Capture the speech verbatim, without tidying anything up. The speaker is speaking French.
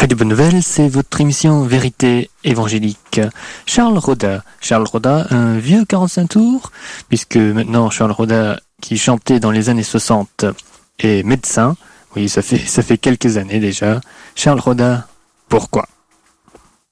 Radio Bonne Nouvelle, c'est votre émission Vérité évangélique. Charles Roda. Charles Roda, un vieux quarante-cinq tours, puisque maintenant Charles Roda, qui chantait dans les années soixante, est médecin. Oui, ça fait, ça fait quelques années déjà. Charles Roda, pourquoi ?